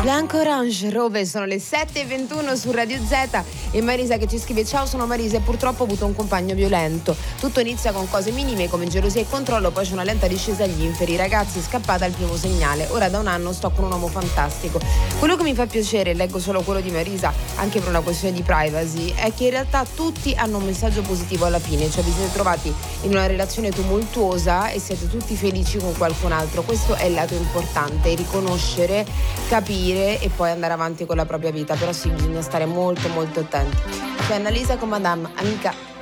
Blanco Orange Rove, sono le 7:21 su Radio Z e Marisa che ci scrive: ciao, sono Marisa e purtroppo ho avuto un compagno violento. Tutto inizia con cose minime come gelosia e controllo, poi c'è una lenta discesa agli inferi. Ragazzi, scappata al primo segnale. Ora da un anno sto con un uomo fantastico. Quello che mi fa piacere, leggo solo quello di Marisa anche per una questione di privacy, è che in realtà tutti hanno un messaggio positivo alla fine, cioè vi siete trovati in una relazione tumultuosa e siete tutti felici con qualcun altro. Questo è il lato importante, riconoscere, capire e poi andare avanti con la propria vita, però sì, bisogna stare molto molto attenti. C'è Annalisa con Madame Amica.